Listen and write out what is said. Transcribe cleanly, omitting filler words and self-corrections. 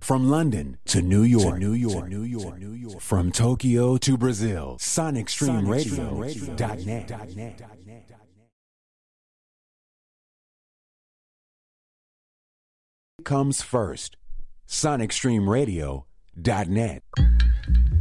From London to New York, from Tokyo to Brazil, SonicStreamRadio.net. Comes first, SonicStreamRadio.net.